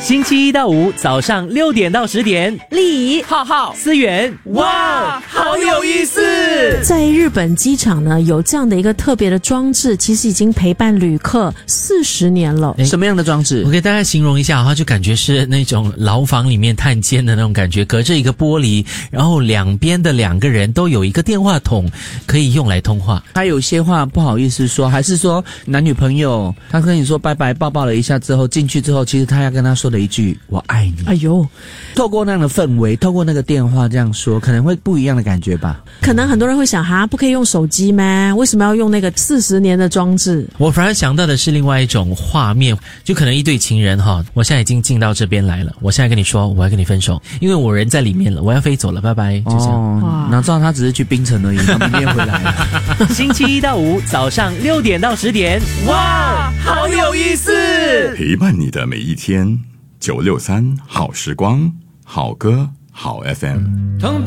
星期一到五早上6点到10点， 丽怡、 浩浩、 思源，哇，好有意思！ 在日本机场呢，有这样的一个特别的装置，其实已经陪伴旅客40年了。 什么样的装置？ 我给大家形容一下哈，就感觉是那种牢房里面探监的那种感觉，隔着一个玻璃，然后两边的2个人都有一个电话筒，可以用来通话。 他有些话不好意思说，还是说男女朋友，他跟你说拜拜，抱抱了一下之后，进去之后，其实他要跟他说的一句“我爱你”。 哎呦， 透过那样的氛围，透过那个电话这样说，可能会不一样的感觉吧。 可能很多人会想，哈，不可以用手机吗？为什么要用那个40年的装置？ 我反而想到的是另外一种画面，就可能一对情人哈，我现在已经进到这边来了，我现在跟你说我要跟你分手，因为我人在里面了，我要飞走了，拜拜，就这样。 哪知道他只是去槟城而已，他明天回来了。 星期一到五早上6点到10点，哇，好有意思！ 陪伴你的每一天，963好时光，好歌好 FM。